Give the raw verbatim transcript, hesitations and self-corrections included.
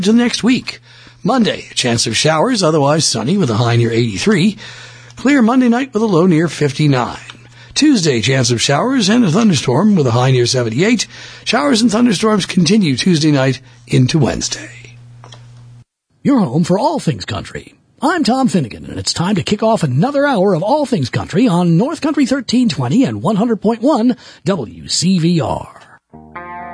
to next week. Monday, a chance of showers, otherwise sunny with a high near eighty-three. Clear Monday night with a low near fifty-nine. Tuesday, chance of showers and a thunderstorm with a high near seventy-eight. Showers and thunderstorms continue Tuesday night into Wednesday. Your home for all things country. I'm Tom Finnegan, and it's time to kick off another hour of All Things Country on North Country thirteen twenty and one hundred point one W C V R.